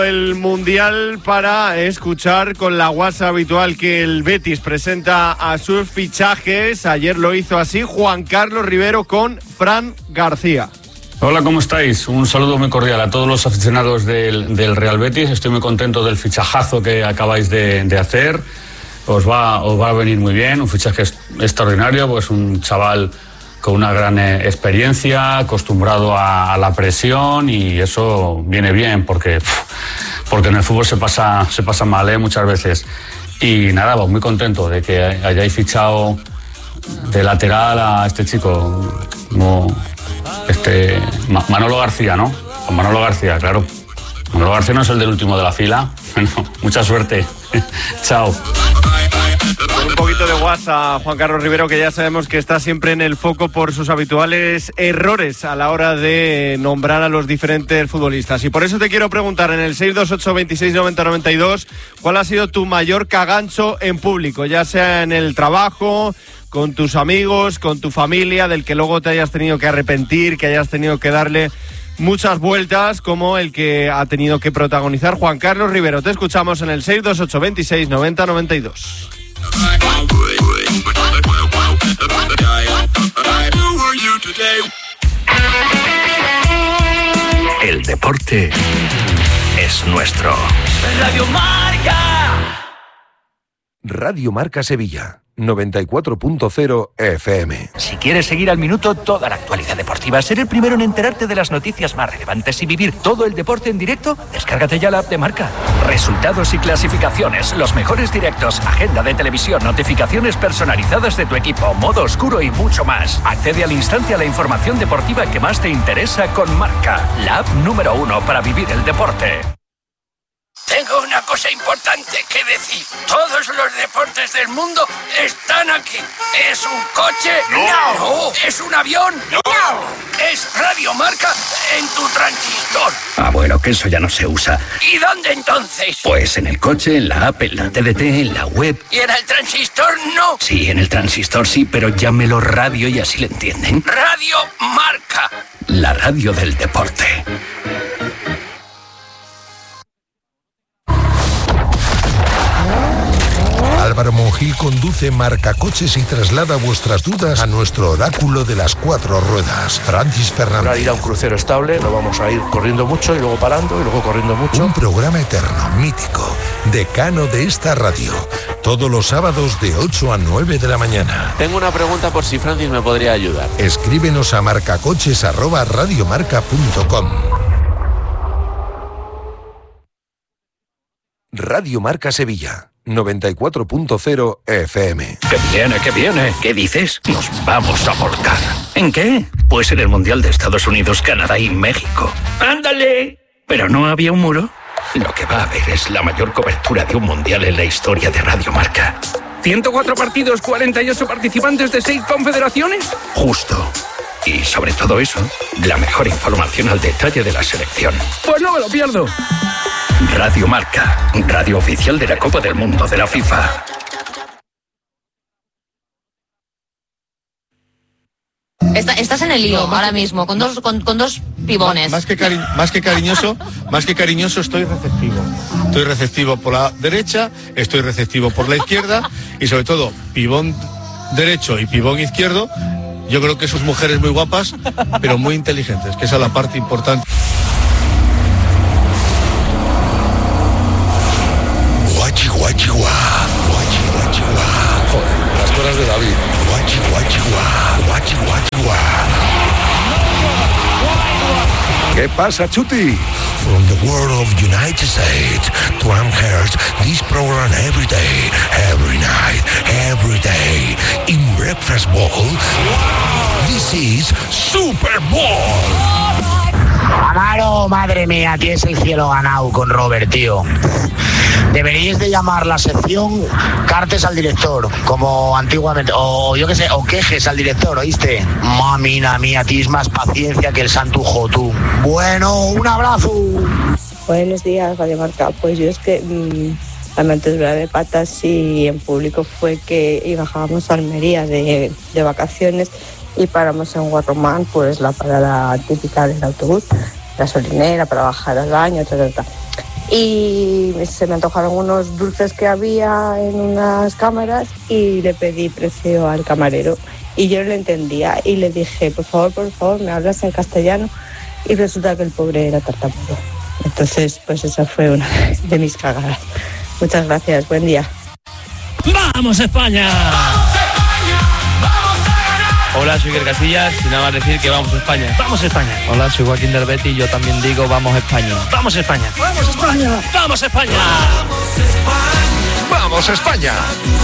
El Mundial para escuchar con la guasa habitual que el Betis presenta a sus fichajes. Ayer lo hizo así Juan Carlos Rivero con Fran García. Hola, ¿cómo estáis? Un saludo muy cordial a todos los aficionados del Real Betis. Estoy muy contento del fichajazo que acabáis de hacer. Os va a venir muy bien, un fichaje extraordinario, pues un chaval con una gran experiencia, acostumbrado a la presión, y eso viene bien porque en el fútbol se pasa mal, muchas veces. Y nada, pues muy contento de que hayáis fichado de lateral a este chico, Manolo García, ¿no? Con Manolo García, claro. Manolo García no es el del último de la fila. Bueno, mucha suerte. Chao. Con un poquito de guasa, Juan Carlos Rivero, que ya sabemos que está siempre en el foco por sus habituales errores a la hora de nombrar a los diferentes futbolistas. Y por eso te quiero preguntar en el 628 26 90 92, ¿cuál ha sido tu mayor cagancho en público? Ya sea en el trabajo, con tus amigos, con tu familia, del que luego te hayas tenido que arrepentir, que hayas tenido que darle muchas vueltas, como el que ha tenido que protagonizar Juan Carlos Rivero. Te escuchamos en el 628 26 90 92. El deporte es nuestro. Radio Marca. Radio Marca Sevilla, 94.0 FM. Si quieres seguir al minuto toda la actualidad deportiva, ser el primero en enterarte de las noticias más relevantes y vivir todo el deporte en directo, descárgate ya la app de Marca. Resultados y clasificaciones, los mejores directos, agenda de televisión, notificaciones personalizadas de tu equipo, modo oscuro y mucho más. Accede al instante a la información deportiva que más te interesa con Marca, la app número 1 para vivir el deporte. Tengo una cosa importante que decir. Todos los deportes del mundo están aquí. ¿Es un coche? No. ¿Es un avión? No. ¿Es Radio Marca en tu transistor? Ah, bueno, que eso ya no se usa. ¿Y dónde entonces? Pues en el coche, en la app, en la TDT, en la web. ¿Y en el transistor no? Sí, en el transistor sí, pero llámelo radio y así le entienden. Radio Marca. La radio del deporte. Álvaro Monjil conduce Marca Coches y traslada vuestras dudas a nuestro oráculo de las 4 ruedas, Francis Fernández. Para ir a un crucero estable, no vamos a ir corriendo mucho y luego parando y luego corriendo mucho. Un programa eterno, mítico, decano de esta radio. Todos los sábados de 8 a 9 de la mañana. Tengo una pregunta por si Francis me podría ayudar. Escríbenos a marcacoches@radiomarca.com. Radio Marca Sevilla, 94.0 FM. ¡Que viene! ¿Qué dices? Nos vamos a volcar. ¿En qué? Pues en el Mundial de Estados Unidos, Canadá y México. ¡Ándale! ¿Pero no había un muro? Lo que va a haber es la mayor cobertura de un Mundial en la historia de Radio Marca. 104 partidos, 48 participantes de 6 confederaciones. Justo. Y sobre todo eso, la mejor información al detalle de la selección. Pues no me lo pierdo. Radio Marca, radio oficial de la Copa del Mundo de la FIFA. Estás en el lío ahora mismo, con dos pibones. Más que cariñoso, estoy receptivo. Estoy receptivo por la derecha, estoy receptivo por la izquierda y sobre todo, pibón derecho y pibón izquierdo. Yo creo que sus mujeres muy guapas, pero muy inteligentes, que esa es la parte importante. Joder, las cosas de David. ¿Qué pasa, Chuti? From the world of United States to Amherst, this program every day, every night, every day, in Breakfast Bowl, this is Super Bowl. Amaro, madre mía, tienes el cielo ganado con Robert, tío. Deberíais de llamar la sección Cartes al director, como antiguamente, o yo qué sé, o quejes al director, ¿oíste? Mamina mía, tienes más paciencia que el santujo, tú. Bueno, un abrazo. Buenos días, Radio Marca. Pues yo es que la metedura de patas y en público fue que bajábamos a Almería de vacaciones y paramos en Guarromán, pues la parada típica del autobús, gasolinera para bajar al baño, y se me antojaron unos dulces que había en unas cámaras y le pedí precio al camarero y yo no le entendía y le dije, por favor, me hablas en castellano, y resulta que el pobre era tartamudo. Entonces, pues esa fue una de mis cagadas. Muchas gracias, buen día. ¡Vamos España! Hola, soy Iker Casillas y nada más decir que vamos a España. ¡Vamos España! Hola, soy Joaquín del Betis y yo también digo vamos a España. ¡Vamos España! ¡Vamos España! ¡Vamos España! ¡Vamos España!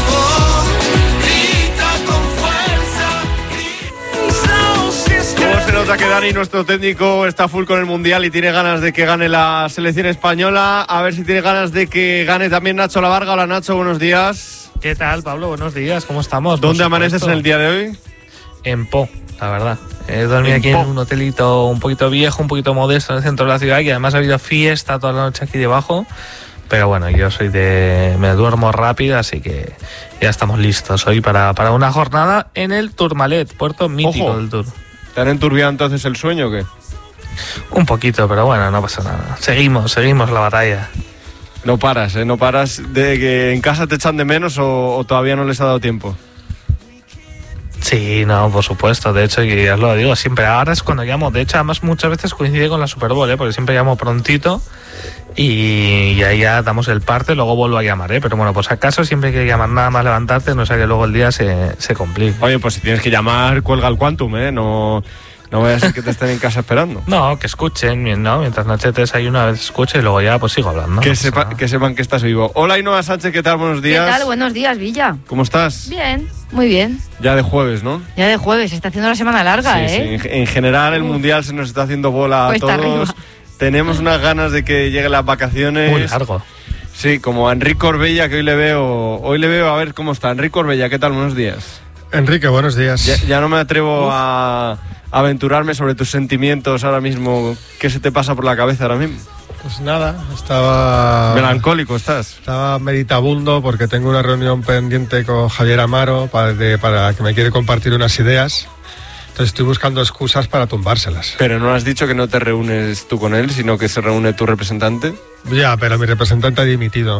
¿Cómo se nota que Dani, nuestro técnico, está full con el Mundial y tiene ganas de que gane la selección española? A ver si tiene ganas de que gane también Nacho Lavarga. Hola Nacho, buenos días. ¿Qué tal, Pablo? Buenos días, ¿cómo estamos? ¿Dónde amaneces en el día de hoy? En Po, la verdad. He dormido aquí en un hotelito un poquito viejo, un poquito modesto en el centro de la ciudad, y además ha habido fiesta toda la noche aquí debajo. Pero bueno, yo soy me duermo rápido, así que ya estamos listos hoy para una jornada en el Tourmalet, puerto mítico del Tour. ¿Te han enturbiado entonces el sueño o qué? Un poquito, pero bueno, no pasa nada. Seguimos la batalla. No paras, ¿eh? No paras. ¿De que en casa te echan de menos o todavía no les ha dado tiempo? Sí, no, por supuesto. De hecho, y os lo digo siempre, ahora es cuando llamo. De hecho, además muchas veces coincide con la Super Bowl, porque siempre llamo prontito y ahí ya damos el parte, luego vuelvo a llamar, Pero bueno, pues acaso siempre hay que llamar nada más levantarte, no sea que luego el día se complique. Oye, pues si tienes que llamar, cuelga el Quantum, No vaya a ser que te estén en casa esperando. No, que escuchen, ¿no? Mientras Nacho te desayuna, a veces escuche y luego ya pues sigo hablando. Que sepan que estás vivo. Hola, Ainhoa Sánchez, ¿qué tal? Buenos días. ¿Qué tal? Buenos días, Villa. ¿Cómo estás? Bien, muy bien. Ya de jueves, ¿no? Ya de jueves, se está haciendo la semana larga, Sí. En general el Mundial se nos está haciendo bola a todos. Arriba. Tenemos unas ganas de que lleguen las vacaciones. Muy largo. Sí, como a Enrique Corbella, que hoy le veo, a ver cómo está. Enrique Corbella, ¿qué tal? Buenos días. Enrique, buenos días. Ya no me atrevo a aventurarme sobre tus sentimientos ahora mismo. ¿Qué se te pasa por la cabeza ahora mismo? Pues nada, estaba... Melancólico estás. Estaba meditabundo porque tengo una reunión pendiente con Javier Amaro para que me quiere compartir unas ideas. Entonces estoy buscando excusas para tumbárselas. Pero no has dicho que no te reúnes tú con él, sino que se reúne tu representante. Ya, pero mi representante ha dimitido.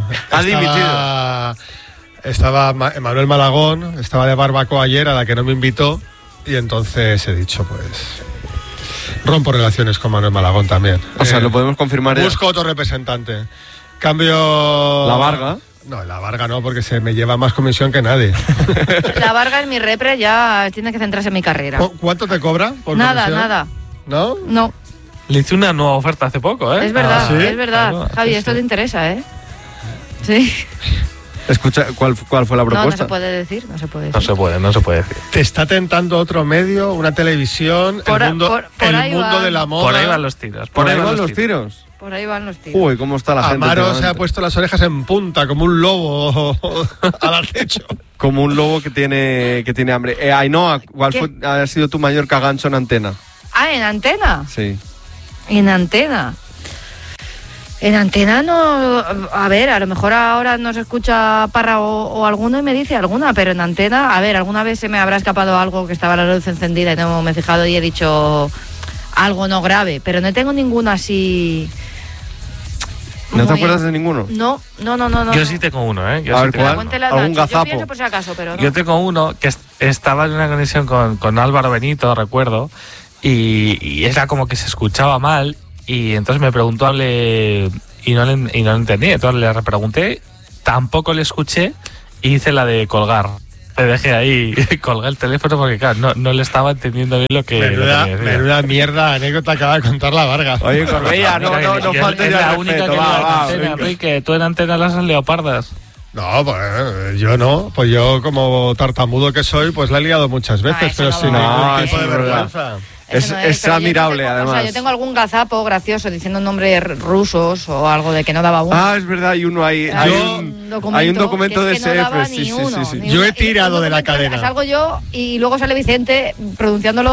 Estaba Manuel Malagón, estaba de barbacoa ayer, a la que no me invitó, y entonces he dicho, pues... rompo relaciones con Manuel Malagón también. O sea, lo podemos confirmar. Busco otro representante. Cambio... ¿La Varga? No, la Varga no, porque se me lleva más comisión que nadie. La Varga es mi repre, ya tiene que centrarse en mi carrera. ¿Cuánto te cobra por nada, comisión? Nada. ¿No? No. Le hice una nueva oferta hace poco, Es verdad, ¿sí? Es verdad. Claro, Javi, esto te interesa, Sí. Escucha, ¿cuál fue la propuesta? No se puede decir. No se puede decir. ¿Te está tentando otro medio, una televisión, el mundo del amor? Por ahí van los tiros. Por ahí van los tiros. Por ahí van los tiros. Uy, cómo está la gente. Amaro se ha puesto las orejas en punta, como un lobo al acecho. Como un lobo que tiene hambre. Ainhoa, ¿cuál ha sido tu mayor cagancho en antena? ¿En antena? Sí. En antena. En antena no... A ver, a lo mejor ahora no se escucha Parra o alguno y me dice alguna, pero en antena, a ver, alguna vez se me habrá escapado algo que estaba la luz encendida y no me he fijado y he dicho algo no grave, pero no tengo ninguna así... ¿No te acuerdas de ninguno? No. Yo sí tengo uno, A ver, ¿cuál? ¿Algún gazapo? Yo pienso por si acaso, pero no. Yo tengo uno que estaba en una conexión con Álvaro Benito, recuerdo, y era como que se escuchaba mal. Y entonces me preguntó y no le entendí. Entonces le repregunté, tampoco le escuché y hice la de colgar. Te dejé ahí, colgué el teléfono porque claro, no le estaba entendiendo bien lo que menuda mierda anécdota acaba de contar la Varga. Oye, Corbella, no faltes ya la única que va, Enrique, ¿tú en antena las has leopardas? No, pues yo no. Pues yo como tartamudo que soy, pues la he liado muchas veces, pero sin ningún tipo de vergüenza. Es admirable, además. Yo tengo algún gazapo gracioso diciendo nombres rusos o algo de que no daba uno. Es verdad, hay uno ahí. Hay un documento de SF. Sí. Yo he tirado de la cadena. Salgo yo y luego sale Vicente pronunciándolo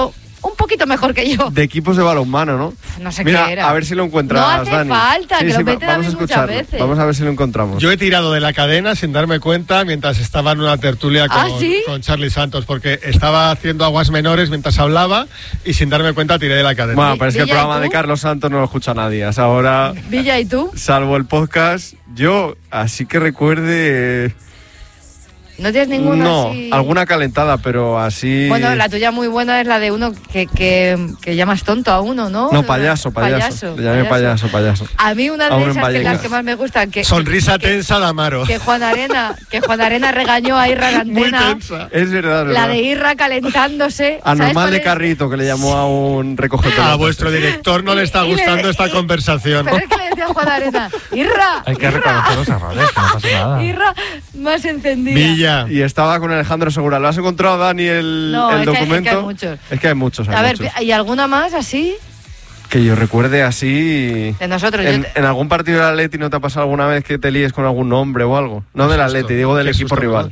un poquito mejor que yo. De equipos de balonmano, ¿no? No sé Mira, qué era. a ver si lo encuentras, No hace Dani. falta, que lo meten a vamos mí a muchas escucharlo. veces. Vamos a ver si lo encontramos. Yo he tirado de la cadena sin darme cuenta mientras estaba en una tertulia ¿sí? con Charlie Santos, porque estaba haciendo aguas menores mientras hablaba y sin darme cuenta tiré de la cadena. Bueno, pero es que el Villa, ¿y programa tú? de Carlos Santos no lo escucha nadie. Hasta ahora, Villa, ¿y tú? salvo el podcast, yo así que recuerde... ¿No tienes ninguna No, así? alguna calentada, pero así... Bueno, la tuya muy buena es la de uno que llamas tonto a uno, ¿no? No, payaso. Le llamé payaso. A mí una A de uno en esas que Vallecas. las que más me gustan, que Sonrisa tensa de Amaro. que Juan Arena regañó a Irra en Muy antena. tensa. Es verdad, La de Irra calentándose. ¿sabes Anormal cuál de es? Carrito, que le llamó a un recogepelotas. A vuestro director no le está gustando esta conversación. Pero es que le decía a Juan Arena, Irra, Hay que reconocer los errores, que no pasa nada. Irra, más encendida. Villa. Y estaba con Alejandro Segura. ¿Lo has encontrado, Dani, el No, es que hay documento? muchos. Es que hay muchos. A ver, ¿y alguna más así? Que yo recuerde así... De nosotros. ¿En algún partido del Atleti no te ha pasado alguna vez que te líes con algún nombre o algo? No del Atleti, digo del equipo rival.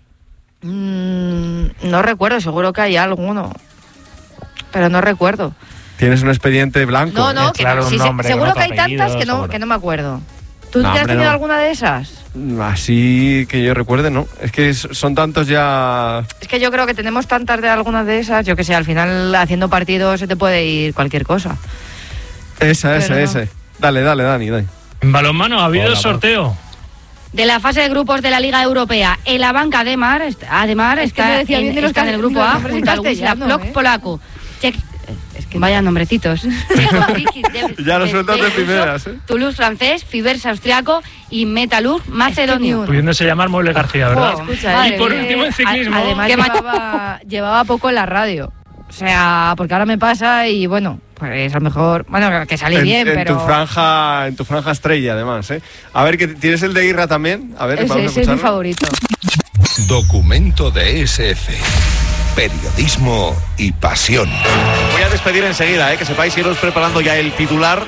No recuerdo, seguro que hay alguno. Pero no recuerdo. Tienes un expediente blanco. No, que claro, un sí, nombre, seguro con que hay apellido, tantas seguro. que no me acuerdo. ¿Tú No, te has hombre, tenido no. alguna de esas? Así que yo recuerde, ¿no? Es que son tantos ya... Es que yo creo que tenemos tantas de algunas de esas, yo que sé, al final haciendo partidos se te puede ir cualquier cosa. Esa. no. Dale, Dani. En balonmano ha habido Hola, sorteo. De la fase de grupos de la Liga Europea, el Abanca Ademar está que me decía bien de los está en el grupo los A nombres en junto al Wisla castellano, Plock polaco. Vaya nombrecitos. Ya lo sueltas de primeras, ¿eh? Toulouse francés, Fibers austriaco y Metalurg macedonio. Pudiéndose llamar Mueble García, ¿verdad? Escucha, y por último en ciclismo. Además ¿Qué llevaba poco en la radio. O sea, porque ahora me pasa y bueno, pues a lo mejor, bueno, que salí bien, pero... En tu franja estrella, además, ¿eh? A ver, que ¿tienes el de Irra también? A ver, vamos a ese es mi escucharlo. favorito. Documento de SF. Periodismo y pasión. Voy a despedir enseguida, que sepáis iros preparando ya el titular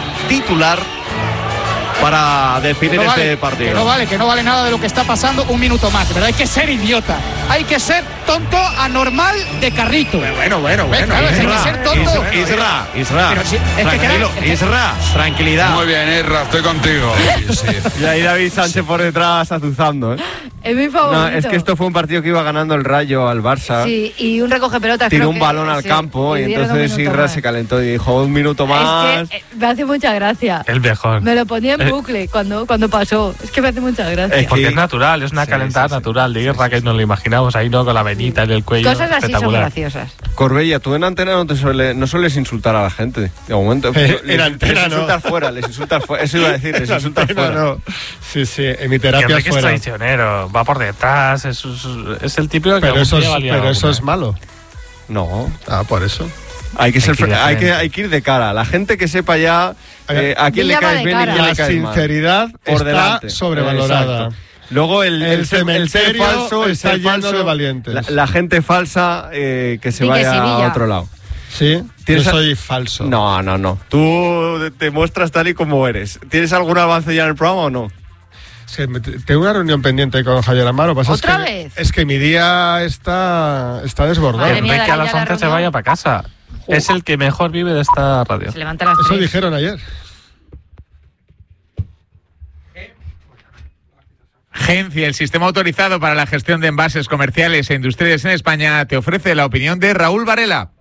para definir este partido. Que no vale nada de lo que está pasando. Un minuto más, ¿verdad? Hay que ser idiota. Hay que ser tonto anormal de carrito. Bueno. Claro, hay que ser tonto. Isra. Pero si- es que Tranquilo, Isra, tranquilidad. Muy bien, Irra, estoy contigo. Y ahí David Sánchez por detrás azuzando, ¿eh? Es mi favorito. No, es que esto fue un partido que iba ganando el Rayo al Barça. Sí, y un recoge pelotas. Tiró creo un que- balón al sí, campo y dieron un entonces minuto Irra más. se calentó y dijo un minuto más. Es que me hace mucha gracia. El mejor. Me lo ponía en bucle cuando pasó. Es que me hace mucha gracia. Porque es natural, es una calentada natural de Irra que nos lo imaginamos ahí, ¿no? Con la venita en el cuello. Cosas así son espectacular. graciosas. Corbella, tú en antena no sueles insultar a la gente. De momento. En antena les no. insultas fuera, les insultas fuera. Eso iba a decir, les insultas fuera. No. Sí, en mi Que terapia hombre, que es fuera. traicionero, va por detrás, es el típico que Pero algún eso día va a liar es alguna. malo. No. Ah, por eso. Hay que, ser, que ir de frente. hay que ir de cara. La gente que sepa ya a quién le Villa va caes de bien y cara. quién le La caes mal. sinceridad Por está delante. sobrevalorada. Exacto. Luego el ser cementerio falso, el está ser lleno falso, de valientes. la gente falsa que se Sí, que vaya Sevilla. a otro lado. Sí, yo ¿Tienes soy falso. No. Tú te muestras tal y como eres. ¿Tienes algún avance ya en el programa o no? Es que tengo una reunión pendiente con Javier Amaro. Pasa es ¿Otra que- vez? Es que mi día está desbordado. Madre mía, Que a las ya la 11 se reunión. vaya para casa. Es el que mejor vive de esta radio. Se levanta a las Eso 3. dijeron ayer. Gencia, el sistema autorizado para la gestión de envases comerciales e industriales en España, te ofrece la opinión de Raúl Varela.